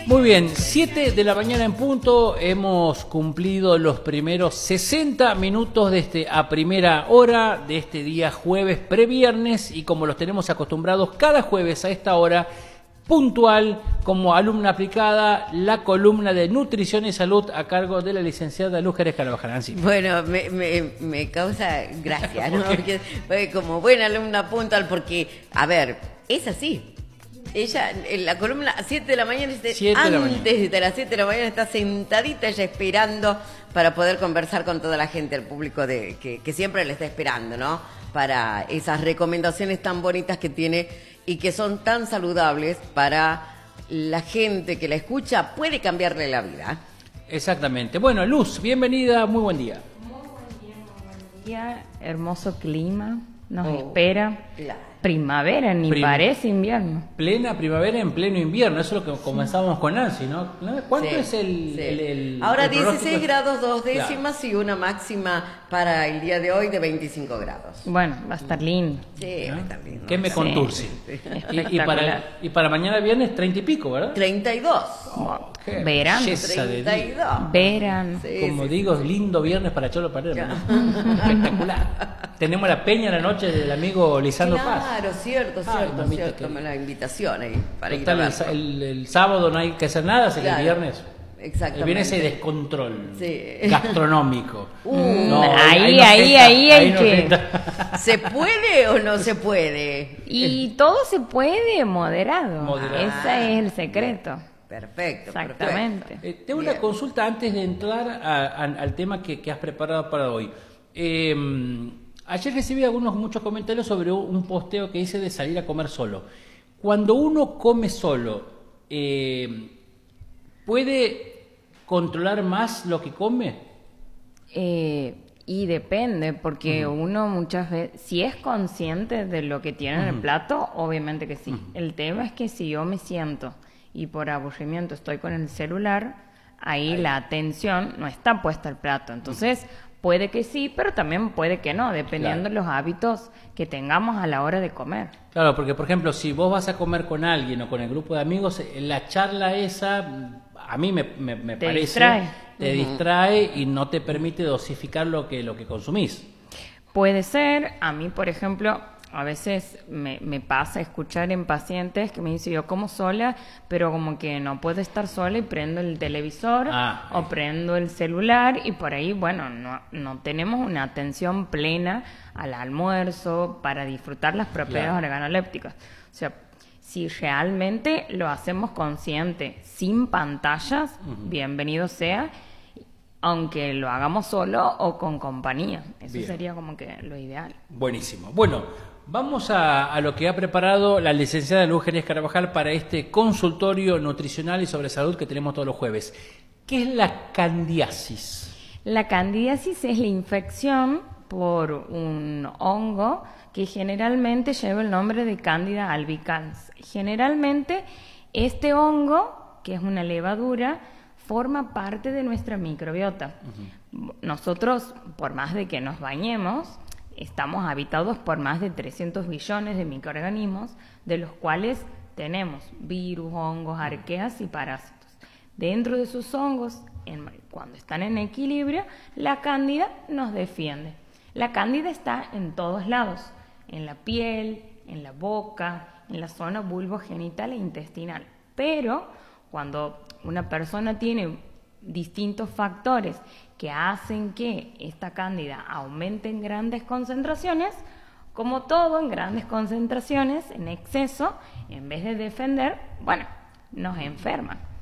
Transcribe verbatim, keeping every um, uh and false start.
Muy bien, siete de la mañana en punto, hemos cumplido los primeros sesenta minutos de este a primera hora de este día jueves previernes, y como los tenemos acostumbrados cada jueves a esta hora, puntual, como alumna aplicada, la columna de nutrición y salud a cargo de la licenciada Luz Jerez Carabajal. Bueno, me, me, me causa gracia, ¿no? Porque, porque como buena alumna puntual, porque, a ver, es así. Ella, en la columna a siete de la mañana, antes de, la mañana. de las siete de la mañana, está sentadita ella esperando para poder conversar con toda la gente, el público de que, que siempre le está esperando, ¿no? Para esas recomendaciones tan bonitas que tiene y que son tan saludables para la gente que la escucha, puede cambiarle la vida. Exactamente. Bueno, Luz, bienvenida, muy buen día. Muy buen día, muy buen día. Hermoso clima nos Oh, espera. claro. Primavera, ni Prim- parece invierno. Plena primavera en pleno invierno, eso es lo que comenzábamos con Nancy, ¿no? ¿Cuánto Sí, es el, sí. el, el Ahora el pronóstico? dieciséis grados, dos décimas, Claro. y una máxima para el día de hoy de veinticinco grados. Bueno, va a estar lindo. Sí, va a estar lindo. ¿Qué me Sí. conturce? Y, y, Espectacular. para, y para mañana viernes treinta y pico, ¿verdad? treinta y dos. Oh, qué Verano. belleza de treinta y día. dos. Verano. Sí, Como sí. digo, lindo viernes para Cholo Palermo, ¿no? Espectacular. Tenemos la peña la noche del amigo Lisandro Paz. Claro, cierto, Ay, cierto, mamita cierto. querida. Me la invitación ahí para ir a Total, el, verlo. el- el sábado no hay que hacer nada, así que Claro, el viernes. exactamente. El viernes hay descontrol Sí. gastronómico. Uh, No, ahí, no ahí, está, ahí hay no que- está. ¿Se puede o no se puede? Y todo se puede moderado. Moderado. Ese es el secreto. Perfecto, Exactamente. Eh, tengo Bien. una consulta antes de entrar a- a- al tema que, que has preparado para hoy. Eh, ayer recibí algunos muchos comentarios sobre un posteo que hice de salir a comer solo. Cuando uno come solo, eh, ¿puede controlar más lo que come? Eh, y depende, porque uno muchas veces, si es consciente de lo que tiene en el plato, obviamente que sí. El tema es que si yo me siento y por aburrimiento estoy con el celular, ahí, Ahí. la atención no está puesta al plato. Entonces, puede que sí, pero también puede que no, dependiendo Claro. de los hábitos que tengamos a la hora de comer. Claro, porque por ejemplo, si vos vas a comer con alguien o con el grupo de amigos, eh, la charla esa, a mí me, me, me Te parece, distrae. te distrae y no te permite dosificar lo que, lo que consumís. Puede ser, a mí, por ejemplo, a veces me, me pasa escuchar en pacientes que me dicen, yo como sola, pero como que no puedo estar sola y prendo el televisor Ah, o prendo el celular, y por ahí, bueno, no, no tenemos una atención plena al almuerzo para disfrutar las propiedades Claro. organolépticas. O sea, si realmente lo hacemos consciente, sin pantallas, bienvenido sea, aunque lo hagamos solo o con compañía. Eso Bien. sería como que lo ideal. Buenísimo. Bueno, vamos a, a lo que ha preparado la licenciada Luz Jerez Carabajal para este consultorio nutricional y sobre salud que tenemos todos los jueves. ¿Qué es la candidiasis? La candidiasis es la infección por un hongo que generalmente lleva el nombre de Candida albicans. Generalmente este hongo, que es una levadura, forma parte de nuestra microbiota. Uh-huh. Nosotros, por más de que nos bañemos, estamos habitados por más de trescientos billones de microorganismos, de los cuales tenemos virus, hongos, arqueas y parásitos. Dentro de esos hongos, en, cuando están en equilibrio, la cándida nos defiende. La cándida está en todos lados, en la piel, en la boca, en la zona vulvogenital e intestinal. Pero cuando una persona tiene distintos factores que hacen que esta cándida aumente en grandes concentraciones, como todo en grandes concentraciones, en exceso, en vez de defender, bueno, nos enferman.